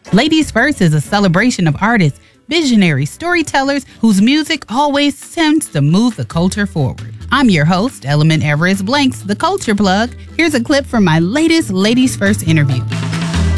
Ladies First is a celebration of artists, visionaries, storytellers whose music always seems to move the culture forward. I'm your host, Element Everest Blanks, the Culture Plug. Here's a clip from my latest Ladies First interview.